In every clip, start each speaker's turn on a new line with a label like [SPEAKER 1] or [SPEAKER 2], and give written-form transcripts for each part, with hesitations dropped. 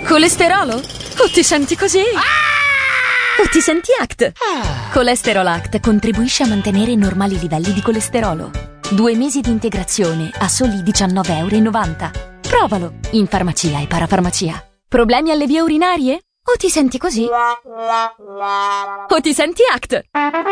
[SPEAKER 1] Colesterolo? O ti senti così? O ti senti ACT? Colesterol ACT contribuisce a mantenere normali livelli di colesterolo. 2 mesi di integrazione a soli €19,90. Provalo in farmacia e parafarmacia. Problemi alle vie urinarie? O ti senti così? O ti senti ACT?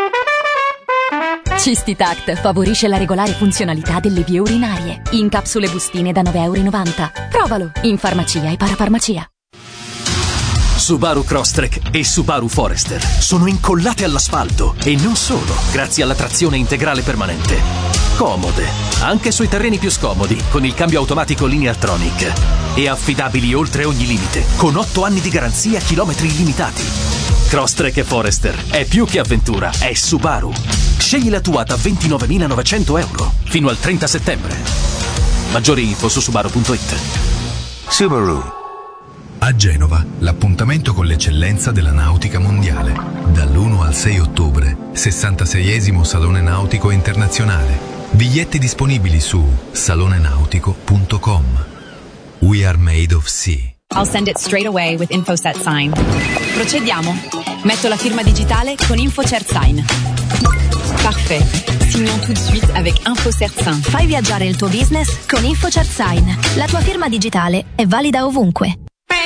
[SPEAKER 1] Cistitact favorisce la regolare funzionalità delle vie urinarie. In capsule bustine da €9,90. Provalo in farmacia e parafarmacia.
[SPEAKER 2] Subaru Crosstrek e Subaru Forester sono incollate all'asfalto e non solo, grazie alla trazione integrale permanente. Comode, anche sui terreni più scomodi, con il cambio automatico Lineartronic. E affidabili oltre ogni limite, con 8 anni di garanzia, chilometri illimitati. Crosstrek e Forester è più che avventura, è Subaru. Scegli la tua da €29.900 fino al 30 settembre. Maggiori info su subaru.it.
[SPEAKER 3] Subaru.
[SPEAKER 4] A Genova, l'appuntamento con l'eccellenza della nautica mondiale. Dall'1 al 6 ottobre, 66esimo Salone Nautico Internazionale. Biglietti disponibili su salonenautico.com. We are made of sea.
[SPEAKER 5] I'll send it straight away with InfoSet Sign. Procediamo. Metto la firma digitale con InfoCert Sign. Parfait. Signons tout de suite avec InfoCert Sign.
[SPEAKER 6] Fai viaggiare il tuo business con InfoCert Sign. La tua firma digitale è valida ovunque.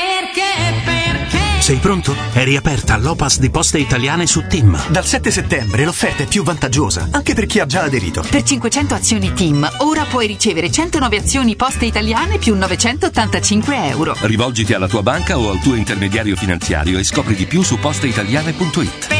[SPEAKER 7] Sei pronto? È riaperta l'Opas di Poste Italiane su TIM.
[SPEAKER 8] Dal 7 settembre l'offerta è più vantaggiosa, anche per chi ha già aderito.
[SPEAKER 9] Per 500 azioni TIM, ora puoi ricevere 109 azioni Poste Italiane più €985.
[SPEAKER 10] Rivolgiti alla tua banca o al tuo intermediario finanziario e scopri di più su posteitaliane.it.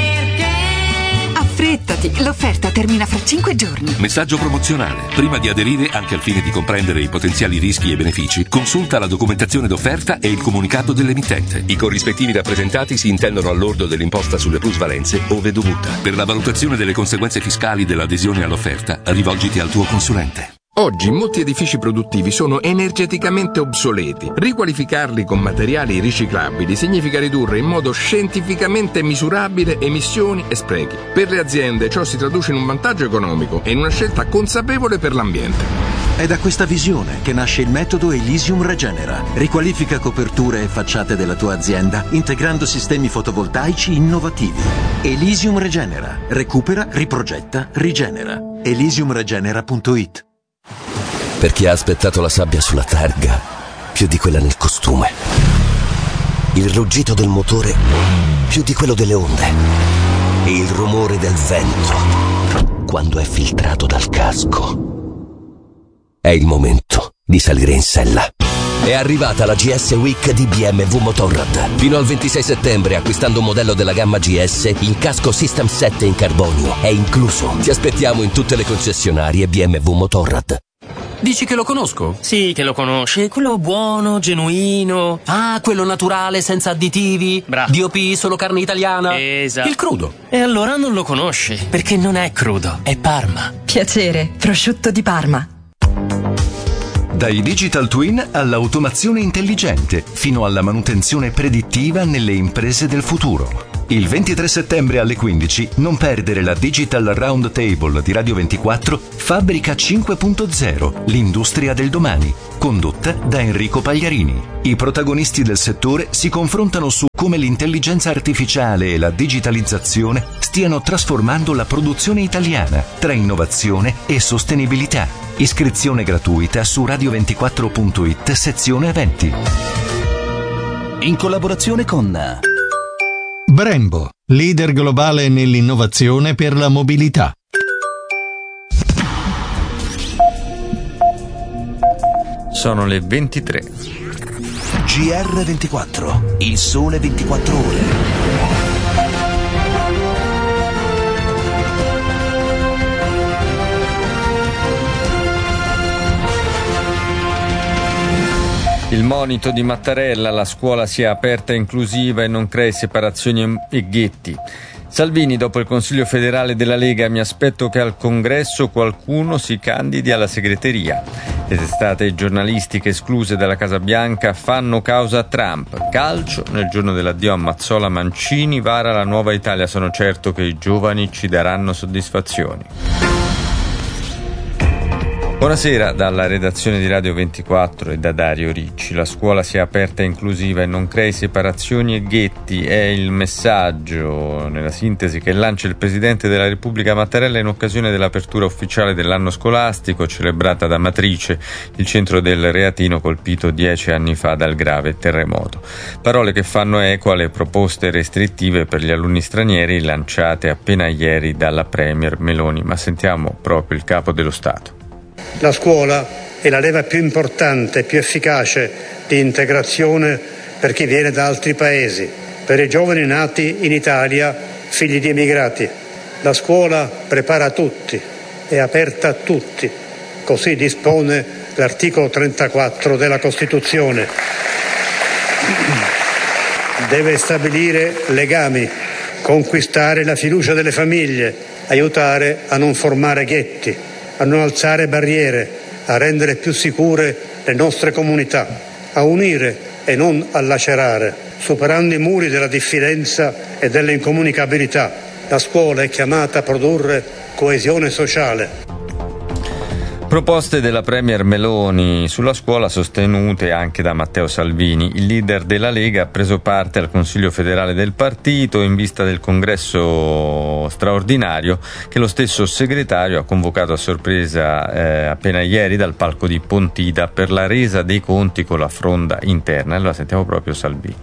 [SPEAKER 9] Affrettati, l'offerta termina fra 5 giorni.
[SPEAKER 10] Messaggio promozionale. Prima di aderire, anche al fine di comprendere i potenziali rischi e benefici, consulta la documentazione d'offerta e il comunicato dell'emittente. I corrispettivi rappresentati si intendono al lordo dell'imposta sulle plusvalenze, ove dovuta. Per la valutazione delle conseguenze fiscali dell'adesione all'offerta, rivolgiti al tuo consulente.
[SPEAKER 11] Oggi molti edifici produttivi sono energeticamente obsoleti. Riqualificarli con materiali riciclabili significa ridurre in modo scientificamente misurabile emissioni e sprechi. Per le aziende ciò si traduce in un vantaggio economico e in una scelta consapevole per l'ambiente.
[SPEAKER 3] È da questa visione che nasce il metodo Elysium Regenera. Riqualifica coperture e facciate della tua azienda integrando sistemi fotovoltaici innovativi. Elysium Regenera. Recupera, riprogetta, rigenera. Elysiumregenera.it.
[SPEAKER 2] Per chi ha aspettato la sabbia sulla targa più di quella nel costume, il ruggito del motore più di quello delle onde e il rumore del vento quando è filtrato dal casco. È il momento di salire in sella. È arrivata la GS Week di BMW Motorrad. Fino al 26 settembre, acquistando un modello della gamma GS, il casco System 7 in carbonio è incluso. Ti aspettiamo in tutte le concessionarie BMW Motorrad.
[SPEAKER 7] Dici che lo conosco?
[SPEAKER 12] Sì, che lo conosci.
[SPEAKER 7] Quello buono, genuino. Ah, quello naturale, senza additivi.
[SPEAKER 12] Bravo.
[SPEAKER 7] DOP, solo carne italiana.
[SPEAKER 12] Esatto.
[SPEAKER 7] Il crudo.
[SPEAKER 12] E allora non lo conosci, perché non è crudo, è Parma.
[SPEAKER 13] Piacere, prosciutto di Parma.
[SPEAKER 4] Dai digital twin all'automazione intelligente, fino alla manutenzione predittiva nelle imprese del futuro. Il 23 settembre alle 15 non perdere la Digital Roundtable di Radio 24 Fabbrica 5.0, l'industria del domani, condotta da Enrico Pagliarini. I protagonisti del settore si confrontano su come l'intelligenza artificiale e la digitalizzazione stiano trasformando la produzione italiana tra innovazione e sostenibilità. Iscrizione gratuita su radio24.it sezione eventi.
[SPEAKER 2] In collaborazione con
[SPEAKER 14] Brembo, leader globale nell'innovazione per la mobilità.
[SPEAKER 15] Sono le 23.
[SPEAKER 2] GR24, il sole 24 ore.
[SPEAKER 15] Il monito di Mattarella: la scuola sia aperta e inclusiva e non crei separazioni e ghetti. Salvini: dopo il Consiglio federale della Lega mi aspetto che al Congresso qualcuno si candidi alla segreteria. Le testate giornalistiche escluse dalla Casa Bianca fanno causa a Trump. Calcio: nel giorno dell'addio a Mazzola Mancini vara la nuova Italia, sono certo che i giovani ci daranno soddisfazioni. Buonasera dalla redazione di Radio 24 e da Dario Ricci. La scuola sia aperta e inclusiva e non crei separazioni e ghetti è il messaggio, nella sintesi, che lancia il Presidente della Repubblica Mattarella in occasione dell'apertura ufficiale dell'anno scolastico celebrata da Matrice, il centro del Reatino colpito 10 anni fa dal grave terremoto. Parole che fanno eco alle proposte restrittive per gli alunni stranieri lanciate appena ieri dalla Premier Meloni, ma sentiamo proprio il Capo dello Stato.
[SPEAKER 16] La scuola è la leva più importante e più efficace di integrazione per chi viene da altri paesi, per i giovani nati in Italia, figli di emigrati. La scuola prepara tutti, è aperta a tutti, così dispone l'articolo 34 della Costituzione. Deve stabilire legami, conquistare la fiducia delle famiglie, aiutare a non formare ghetti, a non alzare barriere, a rendere più sicure le nostre comunità, a unire e non a lacerare, superando i muri della diffidenza e dell'incomunicabilità. La scuola è chiamata a produrre coesione sociale.
[SPEAKER 15] Proposte della Premier Meloni sulla scuola sostenute anche da Matteo Salvini. Il leader della Lega ha preso parte al Consiglio federale del partito in vista del congresso straordinario che lo stesso segretario ha convocato a sorpresa appena ieri dal palco di Pontida per la resa dei conti con la fronda interna. Allora sentiamo proprio Salvini.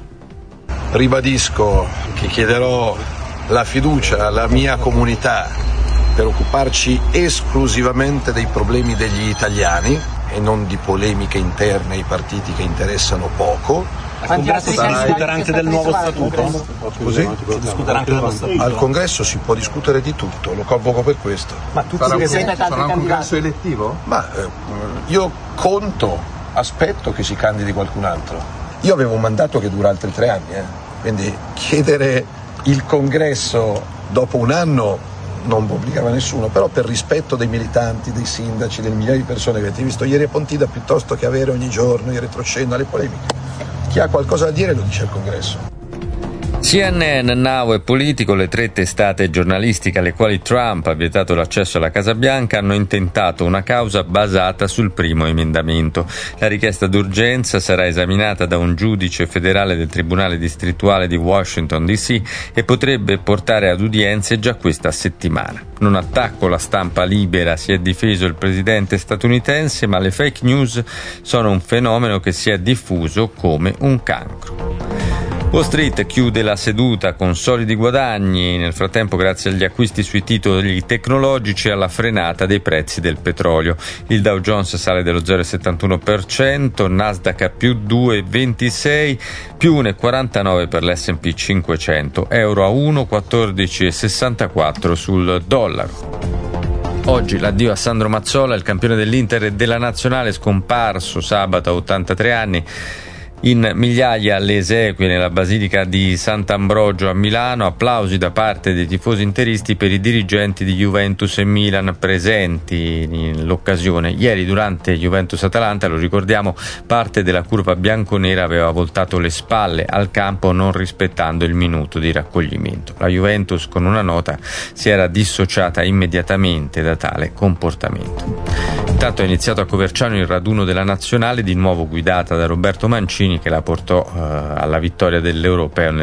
[SPEAKER 17] Ribadisco che chiederò la fiducia alla mia comunità per occuparci esclusivamente dei problemi degli italiani e non di polemiche interne ai partiti che interessano poco.
[SPEAKER 18] Si discuterà anche del nuovo statuto?
[SPEAKER 17] Scusi?
[SPEAKER 18] Si discuterà anche dello statuto?
[SPEAKER 17] Al congresso si può discutere di tutto, lo convoco per questo.
[SPEAKER 18] Ma tutti sarà
[SPEAKER 17] un congresso elettivo? Ma io aspetto che si candidi qualcun altro. Io avevo un mandato che dura altri 3 anni, quindi chiedere il congresso dopo un anno non pubblicava nessuno, però per rispetto dei militanti, dei sindaci, delle migliaia di persone che avete visto ieri a Pontida, piuttosto che avere ogni giorno il retroscena, le polemiche, chi ha qualcosa da dire lo dice al congresso.
[SPEAKER 15] CNN, Now e Politico, le 3 testate giornalistiche alle quali Trump ha vietato l'accesso alla Casa Bianca, hanno intentato una causa basata sul primo emendamento. La richiesta d'urgenza sarà esaminata da un giudice federale del Tribunale distrettuale di Washington DC e potrebbe portare ad udienze già questa settimana. Non attacco la stampa libera, si è difeso il presidente statunitense, ma le fake news sono un fenomeno che si è diffuso come un cancro. Wall Street chiude la seduta con solidi guadagni, nel frattempo grazie agli acquisti sui titoli tecnologici e alla frenata dei prezzi del petrolio. Il Dow Jones sale dello 0,71%, Nasdaq a più 2,26%, più 1,49% per l'S&P 500, euro a 1,1464 sul dollaro. Oggi l'addio a Sandro Mazzola, il campione dell'Inter e della Nazionale, scomparso sabato a 83 anni. In migliaia alle esequie nella Basilica di Sant'Ambrogio a Milano, applausi da parte dei tifosi interisti per i dirigenti di Juventus e Milan presenti nell'occasione. Ieri durante Juventus-Atalanta, lo ricordiamo, parte della curva bianconera aveva voltato le spalle al campo non rispettando il minuto di raccoglimento. La Juventus con una nota si era dissociata immediatamente da tale comportamento. Intanto è iniziato a Coverciano il raduno della Nazionale, di nuovo guidata da Roberto Mancini, che la portò alla vittoria dell'Europeo